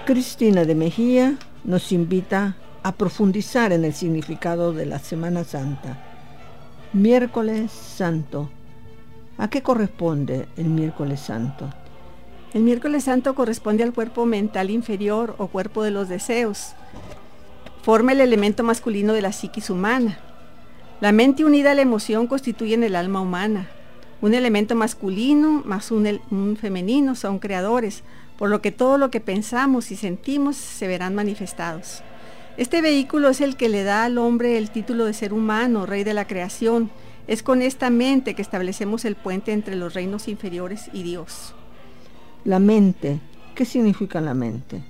Cristina de Mejía nos invita a profundizar en el significado de la Semana Santa. Miércoles Santo. ¿A qué corresponde el Miércoles Santo? El miércoles santo corresponde al cuerpo mental inferior o cuerpo de los deseos. Forma el elemento masculino de la psiquis humana. La mente unida a la emoción constituyen el alma humana. Un elemento masculino más un femenino son creadores, por lo que todo lo que pensamos y sentimos se verán manifestados. Este vehículo es el que le da al hombre el título de ser humano, rey de la creación. Es con esta mente que establecemos el puente entre los reinos inferiores y Dios. La mente. ¿Qué significa la mente?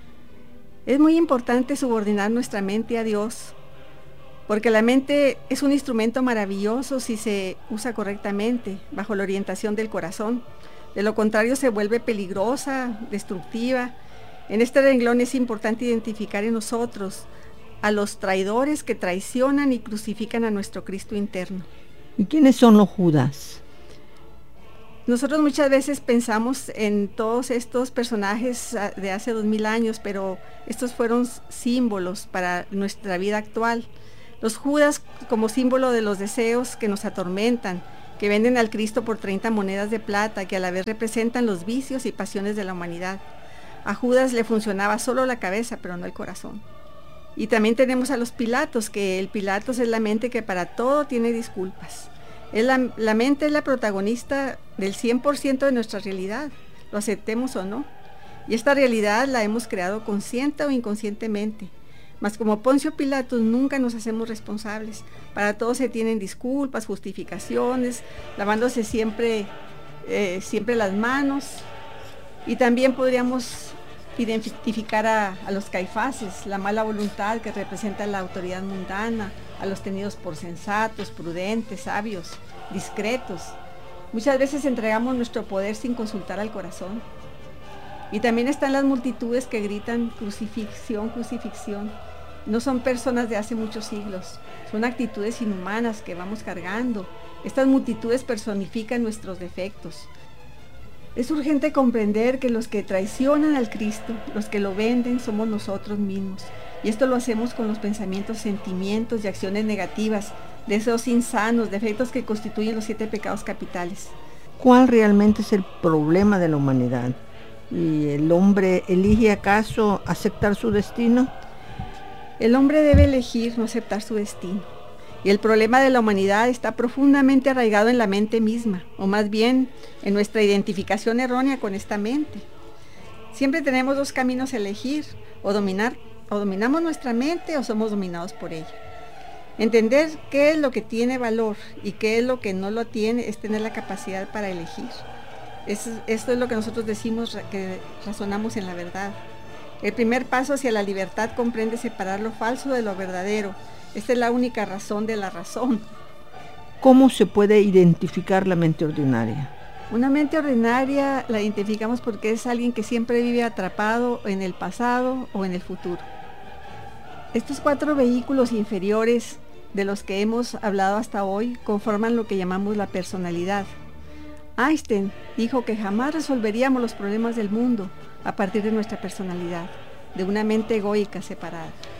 Es muy importante subordinar nuestra mente a Dios, porque la mente es un instrumento maravilloso si se usa correctamente, bajo la orientación del corazón. De lo contrario se vuelve peligrosa, destructiva. En este renglón es importante identificar en nosotros a los traidores que traicionan y crucifican a nuestro Cristo interno. ¿Y quiénes son los Judas? Nosotros muchas veces pensamos en todos estos personajes de hace 2000 años, pero estos fueron símbolos para nuestra vida actual. Los Judas como símbolo de los deseos que nos atormentan, que venden al Cristo por 30 monedas de plata, que a la vez representan los vicios y pasiones de la humanidad. A Judas le funcionaba solo la cabeza, pero no el corazón. Y también tenemos a los Pilatos, que el Pilatos es la mente que para todo tiene disculpas. La mente es la protagonista del 100% de nuestra realidad, lo aceptemos o no. Y esta realidad la hemos creado consciente o inconscientemente. Mas como Poncio Pilatos nunca nos hacemos responsables. Para todo se tienen disculpas, justificaciones, lavándose siempre las manos. Y también podríamos identificar a los Caifases, la mala voluntad que representa la autoridad mundana, a los tenidos por sensatos, prudentes, sabios, discretos. Muchas veces entregamos nuestro poder sin consultar al corazón. Y también están las multitudes que gritan crucifixión, crucifixión. No son personas de hace muchos siglos, son actitudes inhumanas que vamos cargando. Estas multitudes personifican nuestros defectos. Es urgente comprender que los que traicionan al Cristo, los que lo venden, somos nosotros mismos. Y esto lo hacemos con los pensamientos, sentimientos y acciones negativas, deseos insanos, defectos que constituyen los 7 pecados capitales. ¿Cuál realmente es el problema de la humanidad? ¿Y el hombre elige acaso aceptar su destino? El hombre debe elegir no aceptar su destino. Y el problema de la humanidad está profundamente arraigado en la mente misma, o más bien en nuestra identificación errónea con esta mente. Siempre tenemos 2 caminos a elegir, o dominamos nuestra mente o somos dominados por ella. Entender qué es lo que tiene valor y qué es lo que no lo tiene es tener la capacidad para elegir. Esto es lo que nosotros decimos que razonamos en la verdad. El primer paso hacia la libertad comprende separar lo falso de lo verdadero. Esta es la única razón de la razón. ¿Cómo se puede identificar la mente ordinaria? Una mente ordinaria la identificamos porque es alguien que siempre vive atrapado en el pasado o en el futuro. Estos 4 vehículos inferiores de los que hemos hablado hasta hoy conforman lo que llamamos la personalidad. Einstein dijo que jamás resolveríamos los problemas del mundo a partir de nuestra personalidad, de una mente egoica separada.